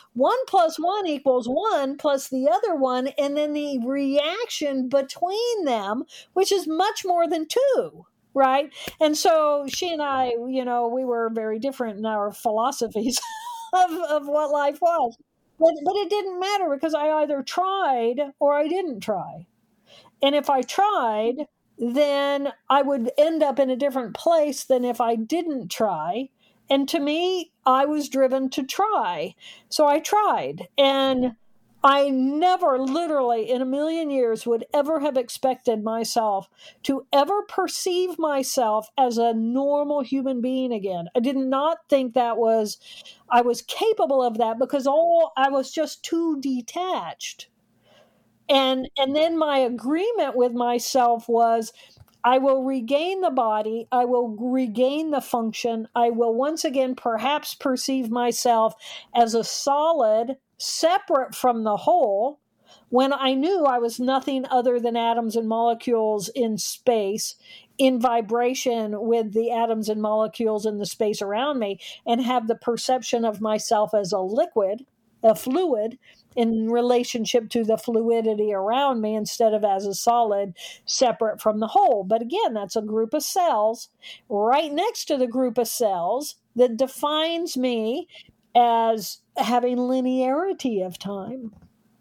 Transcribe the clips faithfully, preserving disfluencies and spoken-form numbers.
one plus one equals one plus the other one, and then the reaction between them, which is much more than two. Right. And so she and I, you know, we were very different in our philosophies of, of what life was. But, but it didn't matter because I either tried or I didn't try. And if I tried, then I would end up in a different place than if I didn't try. And to me, I was driven to try. So I tried. And I never, literally, in a million years, would ever have expected myself to ever perceive myself as a normal human being again. I did not think that was, I was capable of that because all I was just too detached. And and then my agreement with myself was, I will regain the body, I will regain the function, I will once again perhaps perceive myself as a solid separate from the whole, when I knew I was nothing other than atoms and molecules in space, in vibration with the atoms and molecules in the space around me, and have the perception of myself as a liquid, a fluid, in relationship to the fluidity around me instead of as a solid separate from the whole. But again, that's a group of cells right next to the group of cells that defines me as having linearity of time.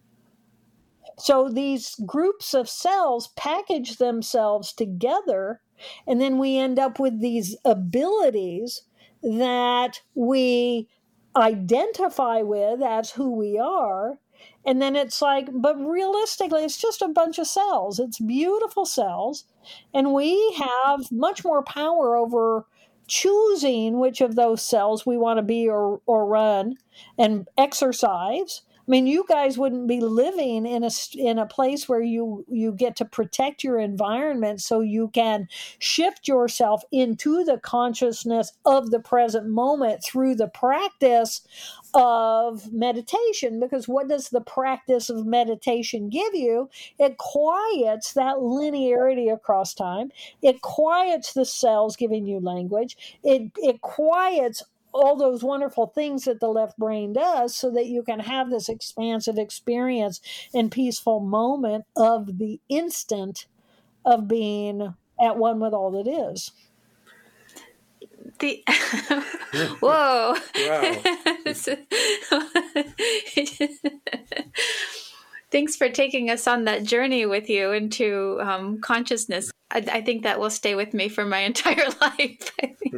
So these groups of cells package themselves together, and then we end up with these abilities that we identify with as who we are. And then it's like, but realistically, it's just a bunch of cells. It's beautiful cells. And we have much more power over choosing which of those cells we want to be or, or run and exercise. I mean, you guys wouldn't be living in a in a place where you you get to protect your environment so you can shift yourself into the consciousness of the present moment through the practice of meditation. Because what does the practice of meditation give you? It quiets that linearity across time. It quiets the cells giving you language. It it quiets all those wonderful things that the left brain does so that you can have this expansive experience and peaceful moment of the instant of being at one with all that is. The whoa. Thanks for taking us on that journey with you into um, consciousness. I, I think that will stay with me for my entire life.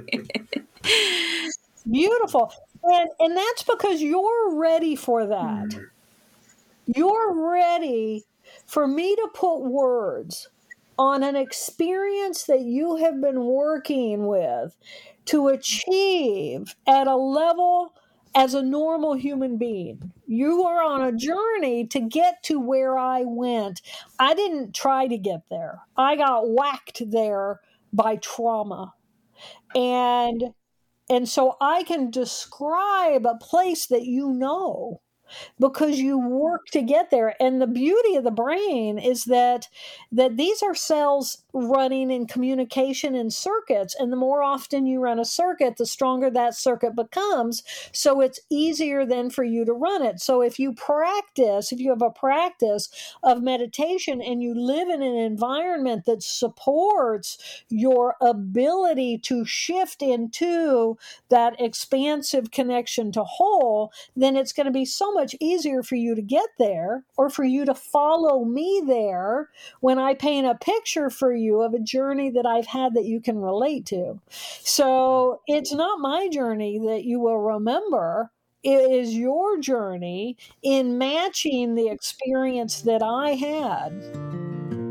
Beautiful. And and that's because you're ready for that. Mm. You're ready for me to put words on an experience that you have been working with to achieve at a level as a normal human being. You are on a journey to get to where I went. I didn't try to get there. I got whacked there by trauma. And And so I can describe a place that you know because you work to get there. And the beauty of the brain is that that these are cells running in communication in circuits. And the more often you run a circuit, the stronger that circuit becomes. So it's easier then for you to run it. So if you practice, if you have a practice of meditation and you live in an environment that supports your ability to shift into that expansive connection to whole, then it's going to be so much easier for you to get there, or for you to follow me there when I paint a picture for you of a journey that I've had that you can relate to. So it's not my journey that you will remember. It is your journey in matching the experience that I had.